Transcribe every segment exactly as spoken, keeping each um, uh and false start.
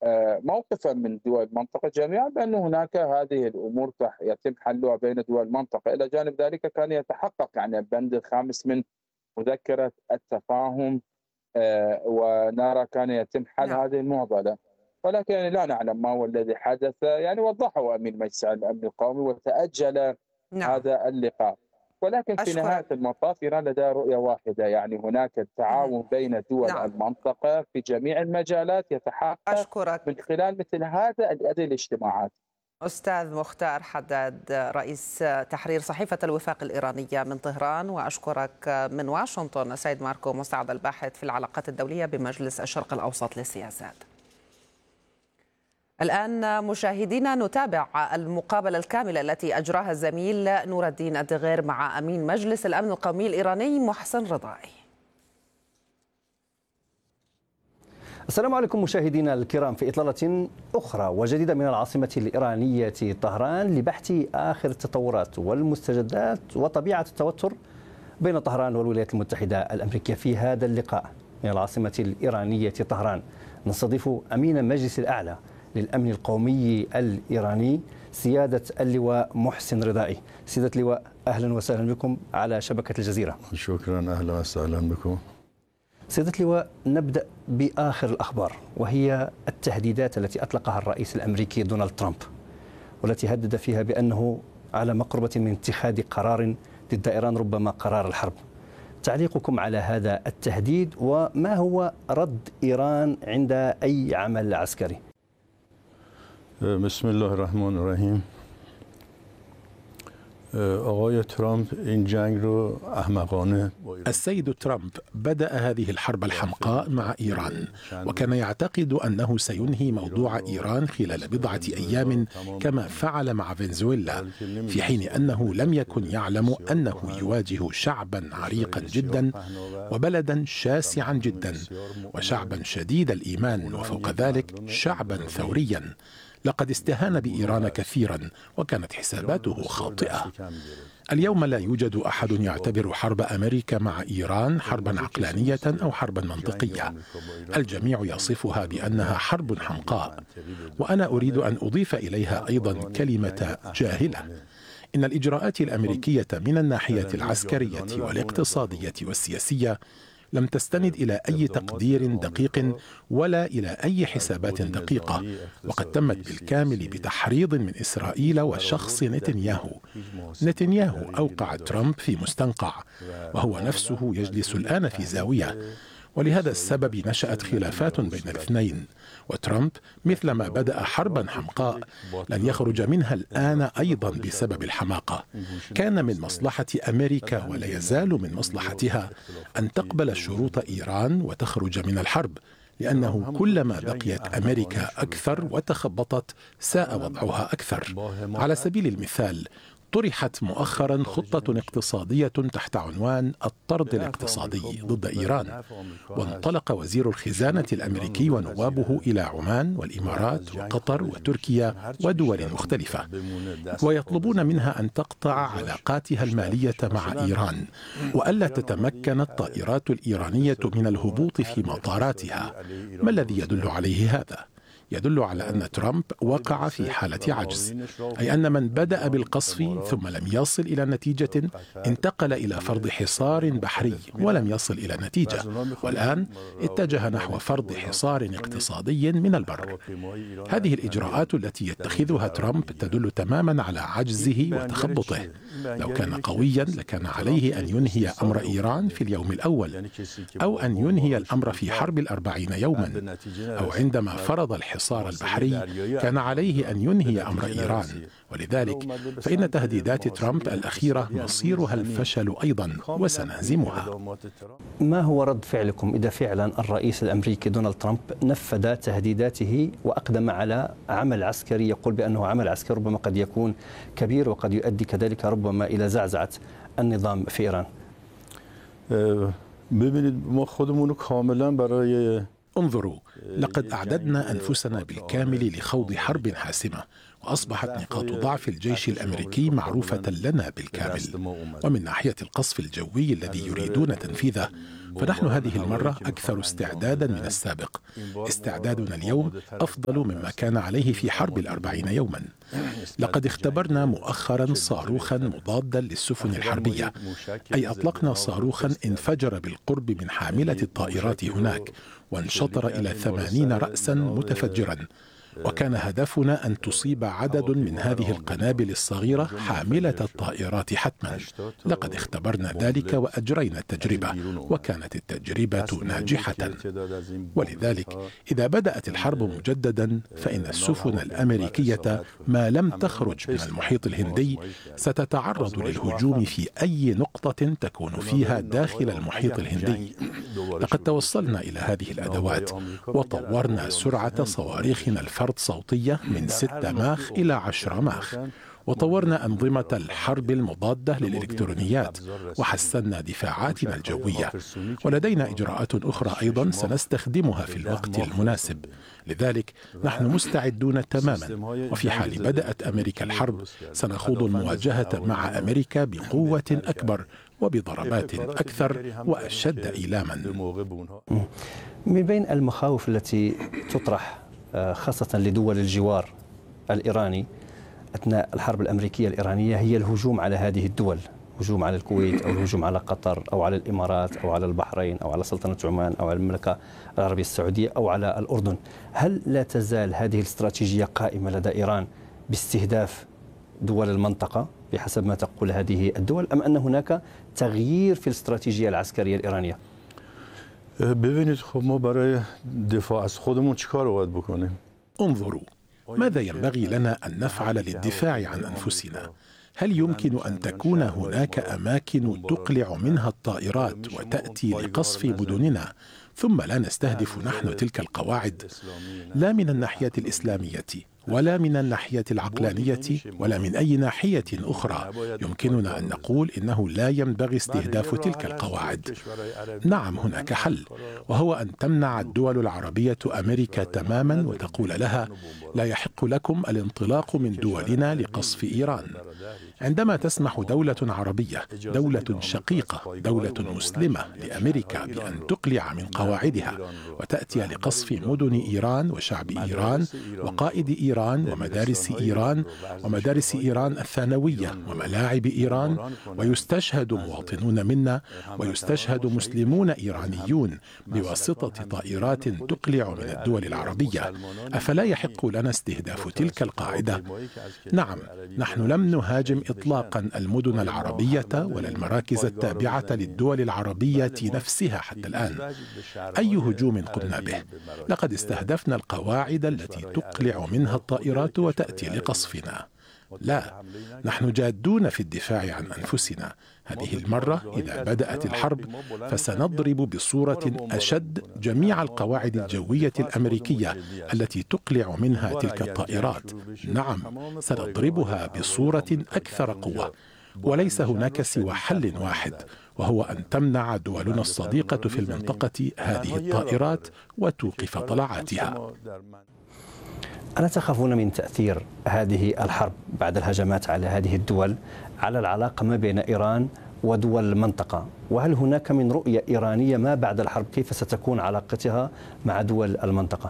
موقفا من دول المنطقة جميعا بأن هناك هذه الأمور تح- يتم حلها بين دول المنطقة. إلى جانب ذلك كان يتحقق يعني البند الخامس من مذكرة التفاهم، آه، ونرى كان يتم حل نعم. هذه المعضلة، ولكن يعني لا نعلم ما هو الذي حدث. يعني وضحه أمين مجلس الأمن القومي وتأجل نعم. هذا اللقاء، ولكن في نهاية أشكرك. المطاف إيران لديها رؤية واحدة. يعني هناك مهم. التعاون بين دول نعم. المنطقة في جميع المجالات يتحقق من أشكرك خلال مثل هذا هذه الاجتماعات. أستاذ مختار حداد، رئيس تحرير صحيفة الوفاق الإيرانية من طهران، وأشكرك من واشنطن سيد ماركو مساعد الباحث في العلاقات الدولية بمجلس الشرق الأوسط للسياسات. الآن مشاهدينا نتابع المقابلة الكاملة التي أجراها الزميل نور الدين الدغير مع أمين مجلس الأمن القومي الإيراني محسن رضائي. السلام عليكم مشاهدينا الكرام، في إطلالة أخرى وجديدة من العاصمة الإيرانية طهران لبحث آخر التطورات والمستجدات وطبيعة التوتر بين طهران والولايات المتحدة الأمريكية. في هذا اللقاء من العاصمة الإيرانية طهران نستضيف أمين المجلس الأعلى للأمن القومي الإيراني سيادة اللواء محسن رضائي. سيادة اللواء، أهلا وسهلا بكم على شبكة الجزيرة. شكرا، أهلا وسهلا بكم. سيادة اللواء، نبدأ بآخر الأخبار، وهي التهديدات التي أطلقها الرئيس الأمريكي دونالد ترامب، والتي هدد فيها بأنه على مقربة من اتخاذ قرار ضد إيران، ربما قرار الحرب. تعليقكم على هذا التهديد، وما هو رد إيران عند أي عمل عسكري؟ بسم الله الرحمن الرحیم. آقای ترامپ این جنگ رو احمقانه السيد ترامب بدأ هذه الحرب الحمقاء مع إيران، وكان يعتقد أنه سينهي موضوع إيران خلال بضعة أيام كما فعل مع فنزويلا، في حين أنه لم يكن يعلم أنه يواجه شعبا عريقا جدا وبلدا شاسعا جدا وشعبا شديد الإيمان، وفوق ذلك شعبا ثوريا لقد استهان بإيران كثيرا وكانت حساباته خاطئة. اليوم لا يوجد أحد يعتبر حرب أمريكا مع إيران حربا عقلانية أو حربا منطقية. الجميع يصفها بأنها حرب حمقاء، وأنا أريد أن أضيف إليها أيضا كلمة جاهلة. إن الإجراءات الأمريكية من الناحية العسكرية والاقتصادية والسياسية لم تستند إلى أي تقدير دقيق ولا إلى أي حسابات دقيقة، وقد تمت بالكامل بتحريض من إسرائيل وشخص نتنياهو. نتنياهو أوقع ترامب في مستنقع، وهو نفسه يجلس الآن في زاوية، ولهذا السبب نشأت خلافات بين الاثنين. وترامب مثلما بدأ حربا حمقاء لن يخرج منها الآن أيضا بسبب الحماقة. كان من مصلحة أمريكا ولا يزال من مصلحتها أن تقبل شروط إيران وتخرج من الحرب، لأنه كلما بقيت أمريكا أكثر وتخبطت ساء وضعها أكثر. على سبيل المثال، طرحت مؤخرا خطة اقتصادية تحت عنوان الطرد الاقتصادي ضد إيران، وانطلق وزير الخزانة الأمريكي ونوابه إلى عمان والإمارات وقطر وتركيا ودول مختلفة، ويطلبون منها أن تقطع علاقاتها المالية مع إيران، وألا تتمكن الطائرات الإيرانية من الهبوط في مطاراتها. ما الذي يدل عليه هذا؟ يدل على أن ترامب وقع في حالة عجز، أي أن من بدأ بالقصف ثم لم يصل إلى نتيجة انتقل إلى فرض حصار بحري ولم يصل إلى نتيجة، والآن اتجه نحو فرض حصار اقتصادي من البر. هذه الإجراءات التي يتخذها ترامب تدل تماما على عجزه وتخبطه. لو كان قويا لكان عليه أن ينهي أمر إيران في اليوم الأول، أو أن ينهي الأمر في حرب الأربعين يوما، أو عندما فرض الحصار الحصار البحري كان عليه أن ينهي أمر إيران. ولذلك فإن تهديدات ترامب الأخيرة مصيرها الفشل أيضا، وسنهزمها. ما هو رد فعلكم إذا فعلا الرئيس الأمريكي دونالد ترامب نفذ تهديداته وأقدم على عمل عسكري يقول بأنه عمل عسكري ربما قد يكون كبير وقد يؤدي كذلك ربما إلى زعزعة النظام في إيران؟ ببینید ما خودمون کاملا برای انظروا، لقد أعددنا أنفسنا بالكامل لخوض حرب حاسمة، وأصبحت نقاط ضعف الجيش الأمريكي معروفة لنا بالكامل. ومن ناحية القصف الجوي الذي يريدون تنفيذه، فنحن هذه المرة أكثر استعدادا من السابق. استعدادنا اليوم أفضل مما كان عليه في حرب الأربعين يوما. لقد اختبرنا مؤخرا صاروخا مضادا للسفن الحربية، أي أطلقنا صاروخا انفجر بالقرب من حاملة الطائرات هناك وانشطر إلى ثمانين رأسا متفجرا، وكان هدفنا أن تصيب عدد من هذه القنابل الصغيرة حاملة الطائرات حتما. لقد اختبرنا ذلك وأجرينا التجربة، وكانت التجربة ناجحة. ولذلك إذا بدأت الحرب مجددا، فإن السفن الأمريكية ما لم تخرج من المحيط الهندي ستتعرض للهجوم في أي نقطة تكون فيها داخل المحيط الهندي. لقد توصلنا إلى هذه الأدوات وطورنا سرعة صواريخنا الفرد صوتية من ستة ماخ إلى عشرة ماخ، وطورنا أنظمة الحرب المضادة للإلكترونيات، وحسنا دفاعاتنا الجوية، ولدينا إجراءات أخرى أيضا سنستخدمها في الوقت المناسب. لذلك نحن مستعدون تماما، وفي حال بدأت أمريكا الحرب سنخوض المواجهة مع أمريكا بقوة أكبر وبضربات أكثر وأشد إيلاما. من بين المخاوف التي تطرح خاصة لدول الجوار الإيراني أثناء الحرب الأمريكية الإيرانية هي الهجوم على هذه الدول، هجوم على الكويت أو الهجوم على قطر أو على الإمارات أو على البحرين أو على سلطنة عمان أو على المملكة العربية السعودية أو على الأردن. هل لا تزال هذه الاستراتيجية قائمة لدى إيران باستهداف دول المنطقة بحسب ما تقول هذه الدول، أم أن هناك تغيير في الاستراتيجية العسكرية الإيرانية؟ ببینید خب ما برای دفاع از خودمون چیکار باید بکنیم؟ انظروا، ماذا ينبغي لنا أن نفعل للدفاع عن أنفسنا؟ هل يمكن أن تكون هناك أماكن تقلع منها الطائرات وتأتي لقصف مدننا ثم لا نستهدف نحن تلك القواعد؟ لا من الناحية الإسلامية ولا من الناحية العقلانية ولا من أي ناحية أخرى يمكننا أن نقول إنه لا ينبغي استهداف تلك القواعد. نعم، هناك حل، وهو أن تمنع الدول العربية أمريكا تماما وتقول لها لا يحق لكم الانطلاق من دولنا لقصف إيران. عندما تسمح دولة عربية، دولة شقيقة، دولة مسلمة لأمريكا بأن تقلع من قواعدها وتأتي لقصف مدن إيران وشعب إيران وقائد إيران ومدارس إيران ومدارس إيران الثانوية وملاعب إيران، ويستشهد مواطنون منا ويستشهد مسلمون إيرانيون بواسطة طائرات تقلع من الدول العربية، أفلا يحق لنا استهداف تلك القاعدة؟ نعم، نحن لم نهاجم إطلاقا المدن العربية ولا المراكز التابعة للدول العربية نفسها حتى الآن. أي هجوم قمنا به؟ لقد استهدفنا القواعد التي تقلع منها الطائرات وتأتي لقصفنا. لا، نحن جادون في الدفاع عن أنفسنا. هذه المرة إذا بدأت الحرب فسنضرب بصورة أشد جميع القواعد الجوية الأمريكية التي تقلع منها تلك الطائرات. نعم، سنضربها بصورة أكثر قوة، وليس هناك سوى حل واحد، وهو أن تمنع دولنا الصديقة في المنطقة هذه الطائرات وتوقف طلعاتها. ألا تخافون من تأثير هذه الحرب بعد الهجمات على هذه الدول على العلاقة ما بين إيران ودول المنطقة؟ وهل هناك من رؤية إيرانية ما بعد الحرب كيف ستكون علاقتها مع دول المنطقة؟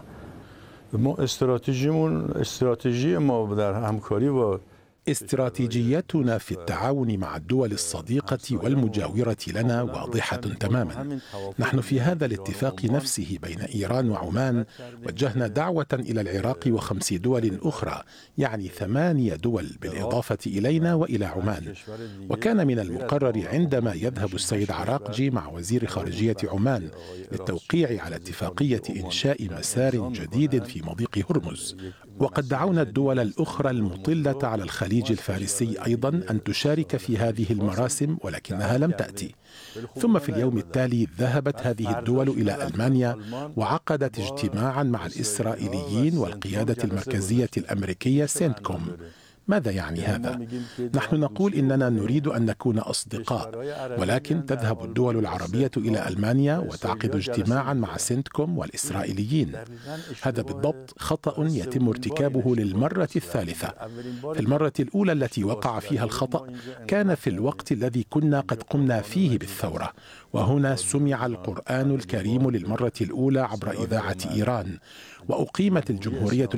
استراتيجية ما در همکاری با استراتيجيتنا في التعاون مع الدول الصديقة والمجاورة لنا واضحة تماما. نحن في هذا الاتفاق نفسه بين إيران وعمان وجهنا دعوة إلى العراق وخمس دول أخرى، يعني ثمانية دول بالإضافة إلينا وإلى عمان. وكان من المقرر عندما يذهب السيد عراقجي مع وزير خارجية عمان للتوقيع على اتفاقية إنشاء مسار جديد في مضيق هرمز. وقد دعونا الدول الأخرى المطلة على الخليج الفارسي أيضا أن تشارك في هذه المراسم، ولكنها لم تأتي. ثم في اليوم التالي ذهبت هذه الدول إلى ألمانيا وعقدت اجتماعا مع الإسرائيليين والقيادة المركزية الأمريكية سينتكوم. ماذا يعني هذا؟ نحن نقول إننا نريد أن نكون أصدقاء، ولكن تذهب الدول العربية إلى ألمانيا وتعقد اجتماعا مع سنتكوم والإسرائيليين. هذا بالضبط خطأ يتم ارتكابه للمرة الثالثة. في المرة الأولى التي وقع فيها الخطأ كان في الوقت الذي كنا قد قمنا فيه بالثورة، وهنا سمع القرآن الكريم للمرة الأولى عبر إذاعة إيران، وأقيمت الجمهورية